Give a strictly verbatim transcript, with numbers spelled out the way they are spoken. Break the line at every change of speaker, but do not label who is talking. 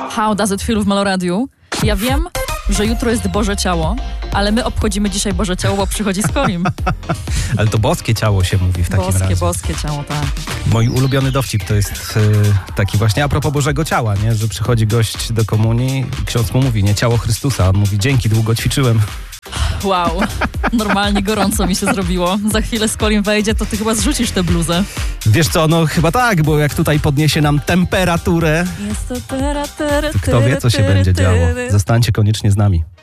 How does it feel w Meloradiu? Ja wiem, że jutro jest Boże Ciało, ale my obchodzimy dzisiaj Boże Ciało, bo przychodzi Skorim.
Ale to boskie ciało się mówi w takim
boskie,
razie.
Boskie ciało, tak.
Mój ulubiony dowcip to jest y, taki właśnie a propos Bożego Ciała, nie? Że przychodzi gość do komunii i ksiądz mu mówi, nie, ciało Chrystusa. On mówi, dzięki, długo ćwiczyłem.
Wow, normalnie gorąco mi się zrobiło. Za chwilę Skorim wejdzie, to ty chyba zrzucisz tę bluzę.
Wiesz co, no chyba tak, bo jak tutaj podniesie nam temperaturę,
Jest to tera, tera,
kto wie, co się będzie działo. Zostańcie koniecznie z nami.